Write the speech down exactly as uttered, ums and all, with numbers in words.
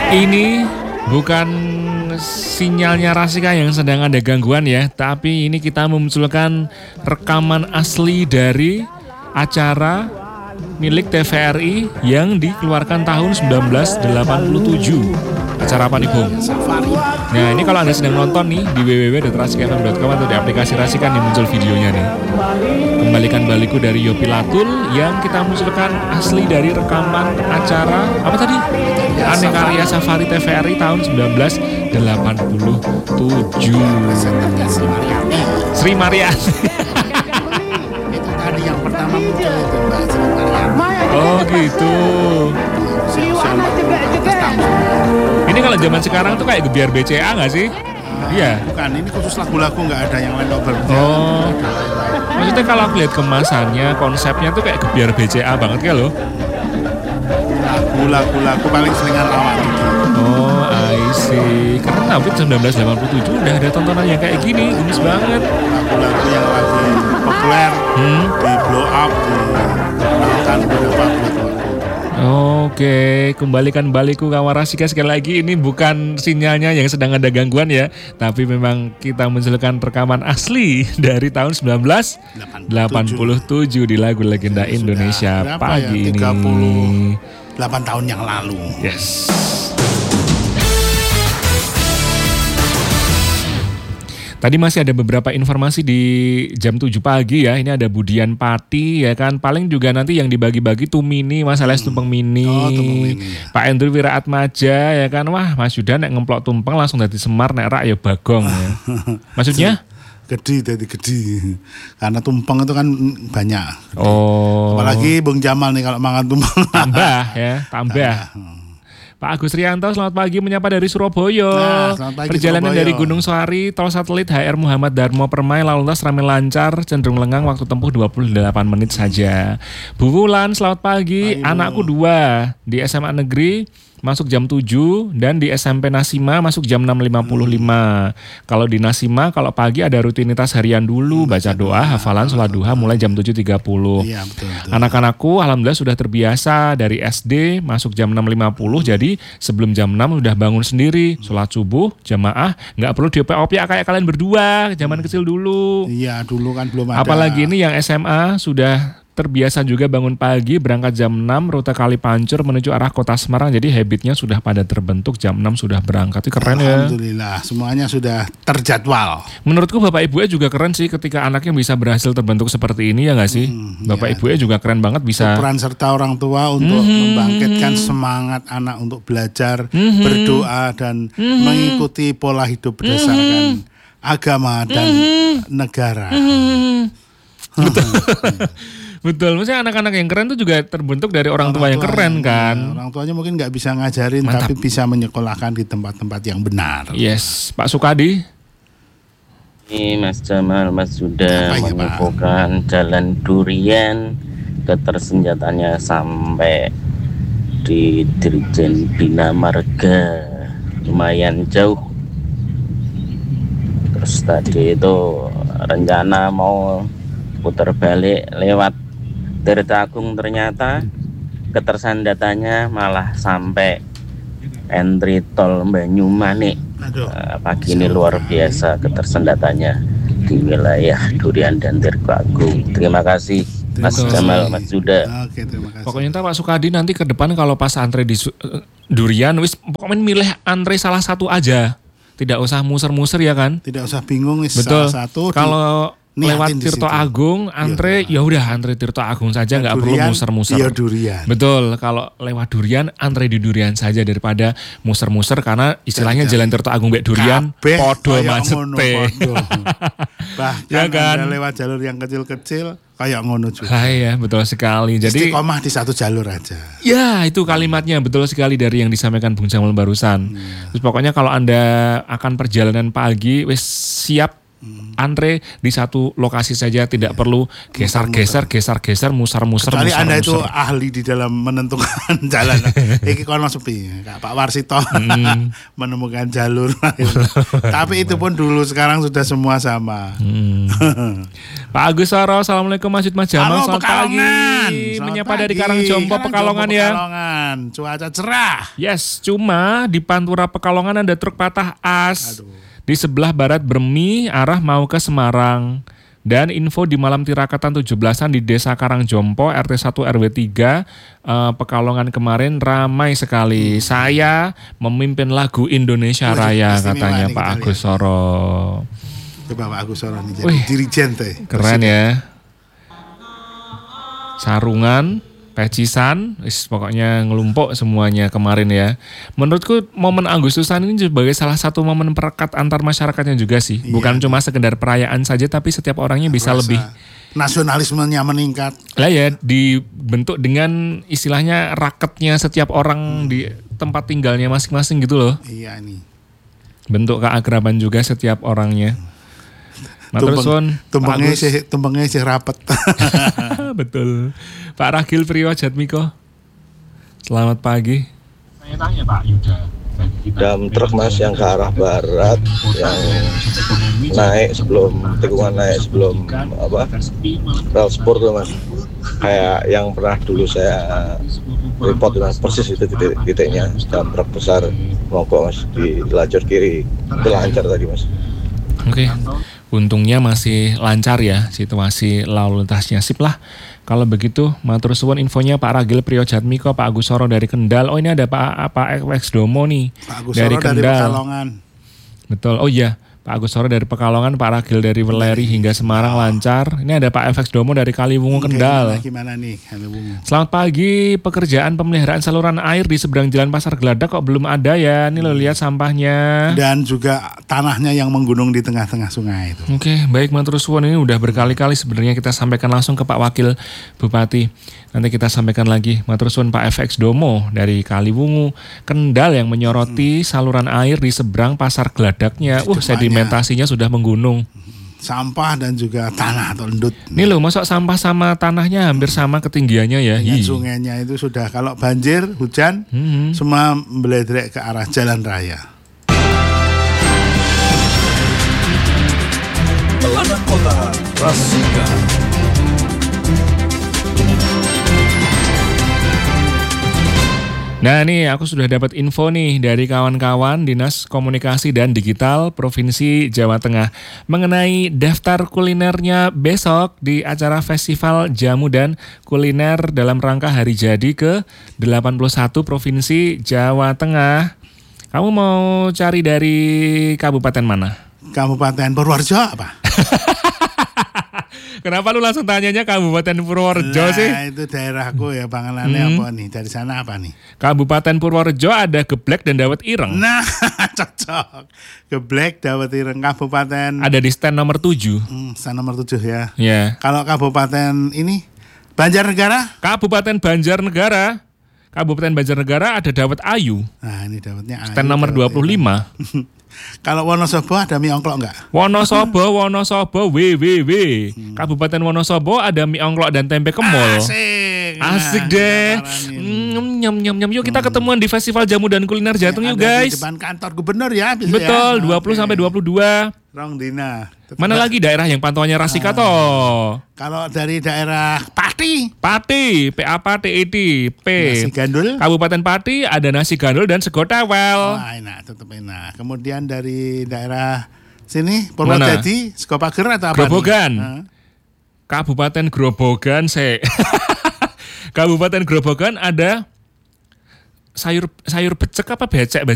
Ini bukan sinyalnya Rasika yang sedang ada gangguan ya, tapi ini kita memunculkan rekaman asli dari acara milik T V R I yang dikeluarkan tahun sembilan belas delapan puluh tujuh. Acara apa nih, Bung? Safari. Nah, ini kalau Anda sedang nonton nih di w w w titik rasika f m titik com atau di aplikasi Rasika nih muncul videonya nih. Kembalikan Baliku dari Yopi Latul yang kita munculkan asli dari rekaman acara apa tadi? Aneka Karya Safari T V R I tahun sembilan belas delapan puluh tujuh. Sri Mariani. Sri Mariani. Itu tadi yang pertama muncul itu Mbak Sri Mariani. Oh gitu. Siapa Ini kalau zaman sekarang tuh kayak Gebiar B C A nggak sih? Iya. Bukan, ini khusus lagu-lagu, nggak ada yang lain over. Oh. Maksudnya kalau aku lihat kemasannya, konsepnya tuh kayak Gebiar B C A banget ya loh. Lagu-lagu paling seringan awal gitu. Oh, I see. Karena tapi sembilan belas delapan puluh tujuh udah ada tontonan yang kayak gini, gemes banget. Lagu-lagu yang lagi populer, Hmm? di blow up, di nonton beberapa lagu. Oke, kembalikan Baliku kawan Rasika sekali lagi. Ini bukan sinyalnya yang sedang ada gangguan ya, tapi memang kita munculkan rekaman asli dari tahun sembilan belas delapan puluh tujuh di lagu legenda Sudah Indonesia berapa pagi ya? ini. tiga puluh delapan tahun yang lalu. Yes. Tadi masih ada beberapa informasi di jam tujuh pagi ya. Ini ada Budian Pati ya kan. Paling juga nanti yang dibagi-bagi Tumini, Mas Ales tumpeng mini. Oh, tumpeng mini. Pak Andrew Wiraatmaja ya kan. Wah, Mas Yuda nek ngemplok tumpeng langsung dari Semar nek rak ya bagong ya. Maksudnya? Gede, jadi gede. Karena tumpeng itu kan banyak. Oh. Apalagi Bung Jamal nih kalau makan tumpeng. Tambah ya, tambah. Pak Agus Rianto, selamat pagi menyapa dari Surabaya. Nah, selamat pagi, Perjalanan Surabaya. dari Gunung Soari, tol satelit H R Muhammad Darmo Permai, lalu lintas ramai lancar, cenderung lengang, waktu tempuh dua puluh delapan menit saja. Bu Wulan, selamat pagi. Hai, Bu. Anakku dua di S M A Negeri masuk jam tujuh dan di S M P Nasima masuk jam enam lima puluh lima. Kalau di Nasima kalau pagi ada rutinitas harian dulu, baca doa, hafalan, sholat duha mulai jam tujuh tiga puluh. Iya, betul, betul. Anak-anakku alhamdulillah sudah terbiasa dari S D masuk jam enam lima puluh, jadi sebelum jam enam sudah bangun sendiri, sholat subuh, jamaah, nggak perlu diope-ope kayak kalian berdua zaman kecil dulu. Iya, dulu kan belum ada. Apalagi ini yang S M A sudah terbiasa juga bangun pagi, berangkat jam enam, rute Kali Pancur menuju arah kota Semarang, jadi habitnya sudah pada terbentuk, jam enam sudah berangkat. Itu keren ya. Alhamdulillah, semuanya sudah terjadwal. Menurutku Bapak Ibunya juga keren sih ketika anaknya bisa berhasil terbentuk seperti ini ya nggak sih? Hmm, Bapak iya. Ibunya juga keren banget bisa. Peran serta orang tua untuk membangkitkan semangat anak untuk belajar, berdoa, dan mengikuti pola hidup berdasarkan agama dan negara. Betul. Betul, maksudnya anak-anak yang keren tuh juga terbentuk dari orang, tua yang keren kan. Ya, orang tuanya mungkin nggak bisa ngajarin, Mantap. tapi bisa menyekolahkan di tempat-tempat yang benar. Yes, Pak Sukadi. Ini Mas Jamal, Mas sudah Apa ya, Pak? menginfokan jalan durian ketersenjatannya sampai di Dirjen Bina Marga, lumayan jauh. Terus tadi itu rencana mau putar balik lewat Tirta Agung, ternyata ketersendatannya malah sampai entry tol Banyumanik. Aduh. Uh, pagi ini luar biasa ketersendatannya di wilayah Durian dan Tirta Agung. Terima kasih Mas kasih. Jamal, Mas Juda. Oke, terima kasih. Pokoknya entah Pak Sukadi nanti ke depan kalau pas antre di su- eh, Durian, wis pokoknya milih antre salah satu aja. Tidak usah muser-muser ya kan? Tidak usah bingung, wis Betul. salah satu. di- Kalau niatin lewat di Tirto situ. Agung antre ya udah antre Tirto Agung saja, nggak perlu Durian, muser-muser. iya durian. Betul, kalau lewat Durian antre di Durian saja daripada muser-muser karena istilahnya Jalan- jalan Tirto Agung mbek Durian Kabeh podo kayak ngono, macete. podo. Bahkan Ya kan? Anda lewat jalur yang kecil-kecil kayak ngono juga. Lah ya, betul sekali. Jadi Istiqomah di satu jalur aja. ya, itu kalimatnya betul sekali dari yang disampaikan Bung Jamal barusan. Terus pokoknya kalau Anda akan perjalanan pagi, wis siap antre di satu lokasi saja, tidak perlu geser-geser, geser-geser, musar-musar, Kecuali Anda itu musar-musar. ahli di dalam menentukan jalan. Iki kono sepi, Kak Pak Warsito menemukan jalur. Tapi itu pun dulu, sekarang sudah semua sama. Hmm. Pak Agus Soro, Assalamualaikum Masjid Mas Jamal, Halo selamat pagi. Pekalongan. Selamat Menyapa pagi. dari Karangjompo, Pekalongan ya. Pekalongan, cuaca cerah. Yes, cuma di Pantura Pekalongan ada truk patah as. Aduh. Di sebelah barat Bermi, arah mau ke Semarang. Dan info di malam tirakatan tujuh belasan di Desa Karangjompo, R T satu R W tiga, eh, Pekalongan kemarin ramai sekali. Hmm. Saya memimpin lagu Indonesia Wih, Raya, istimewa katanya nih Pak kita Agus lihat. Soro. Coba Pak Agus Soro nih jadi Wih, dirijen teh. Keren ya. Sarungan, pecisan, is, pokoknya ngelumpuk semuanya kemarin ya. Menurutku momen Agustusan ini sebagai salah satu momen perekat antar masyarakatnya juga sih. Iya. Bukan cuma sekedar perayaan saja, tapi setiap orangnya bisa Rasa lebih. nasionalismenya meningkat. Lah ya, dibentuk dengan istilahnya raketnya setiap orang di tempat tinggalnya masing-masing gitu loh. Iya ini. Bentuk keakraban juga setiap orangnya. Matur suwun, Pak Tumpengnya Agus. sih, tumpengnya sih rapet. Betul. Pak Ragil Priyo Jatmiko. Selamat pagi. Saya tanya Pak Yuda. Dam truk mas yang ke arah barat yang naik sebelum tikungan naik sebelum apa rel spur tuh mas, kayak yang pernah dulu saya report mas, persis itu titik titiknya dam truk besar mogok mas di lajur kiri, itu lancar tadi mas. Oke, untungnya masih lancar ya situasi lalu lintasnya. Sip lah. Kalau begitu, matur suwun infonya Pak Ragil Priyo Jatmiko, Pak Agus Soro dari Kendal. Oh ini ada Pak Pak X Domo nih Pak Agus dari Soro dari Kendal. Pekalongan. Betul. Oh iya, Pak Agus Soro dari Pekalongan, Pak Ragil dari Weleri hingga Semarang lancar. Ini ada Pak F X Domo dari Kaliwungu Kendal. Gimana, gimana nih Kaliwungu? Selamat pagi, pekerjaan pemeliharaan saluran air di seberang Jalan Pasar Geladak kok belum ada ya? Ini lo lihat sampahnya. Dan juga tanahnya yang menggunung di tengah-tengah sungai itu. Oke, baik matur suwun, ini udah berkali-kali sebenarnya kita sampaikan langsung ke Pak Wakil Bupati. Nanti kita sampaikan lagi. Matur suwun Pak F X Domo dari Kaliwungu Kendal yang menyoroti saluran air di seberang Pasar Geladaknya. Uh, sedimentasinya sudah menggunung. Sampah dan juga tanah atau endut. Ini loh, masuk sampah sama tanahnya hampir sama ketinggiannya ya. Dengan Hi. sungainya itu sudah, kalau banjir, hujan, Hmm. semua meledrek ke arah jalan raya. Pelana Kota Rasika. Nah nih aku sudah dapat info nih dari kawan-kawan Dinas Komunikasi dan Digital Provinsi Jawa Tengah mengenai daftar kulinernya besok di acara Festival Jamu dan Kuliner dalam rangka Hari Jadi ke delapan puluh satu Provinsi Jawa Tengah. Kamu mau cari dari kabupaten mana? Kabupaten Purworejo apa? Kenapa lu langsung tanyanya Kabupaten Purworejo Nah, sih? itu daerahku ya, panganannya Hmm. apa nih? Dari sana apa nih? Kabupaten Purworejo ada geblek dan dawet ireng. Nah, cocok. Geblek, dawet ireng. Kabupaten, Ada di stand nomor tujuh. hmm, stand nomor tujuh ya. Ya. Kalau kabupaten ini, Banjarnegara? Kabupaten Banjarnegara. Kabupaten Banjarnegara ada dawet ayu. Nah, ini dawetnya ayu, Stand nomor dawet dua puluh lima. ireng. Kalau Wonosobo ada mie ongklok enggak? Wonosobo, Wonosobo, W W W. Kabupaten Wonosobo ada mie ongklok dan tempe kemol. Asik. Asik Nah, deh. kita Mm, nyam nyam nyam. Yuk kita ketemuan di Festival Jamu dan Kuliner Jateng yuk Ada di guys. depan kantor gubernur ya. bisa Betul, ya? dua puluh Oke. sampai dua puluh dua. Rong Dina. Mana lagi daerah yang pantauannya Rasika toh? Kalau dari daerah Pati, Pati, P A P T I T, P. nasi gandul. Kabupaten Pati ada nasi gandul dan sego tewel. Wah, enak, tetap enak. Kemudian dari daerah sini, Purwodadi, sego pager atau apa? Grobogan. nih? Hah? Kabupaten Grobogan, se. Kabupaten Grobogan ada sayur sayur becek apa becek